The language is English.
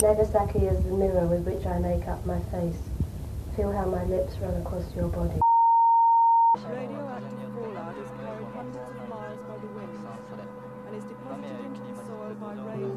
Nagasaki is the mirror with which I make up my face. Feel how my lips run across your body. Radioactive fallout is carried hundreds of miles by the winds and is deposited into the soil by rain